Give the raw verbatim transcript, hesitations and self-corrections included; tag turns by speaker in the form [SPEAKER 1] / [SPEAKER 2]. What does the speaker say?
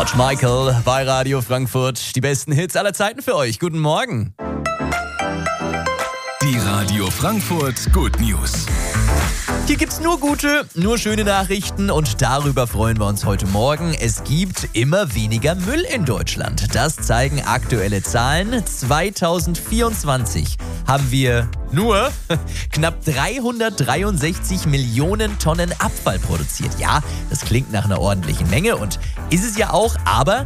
[SPEAKER 1] George Michael bei Radio Frankfurt. Die besten Hits aller Zeiten für euch. Guten Morgen.
[SPEAKER 2] Die Radio Frankfurt Good News.
[SPEAKER 1] Hier gibt's nur gute, nur schöne Nachrichten und darüber freuen wir uns heute Morgen. Es gibt immer weniger Müll in Deutschland. Das zeigen aktuelle Zahlen. zweitausendvierundzwanzig haben wir nur knapp dreihundertdreiundsechzig Millionen Tonnen Abfall produziert. Ja, das klingt nach einer ordentlichen Menge und ist es ja auch, aber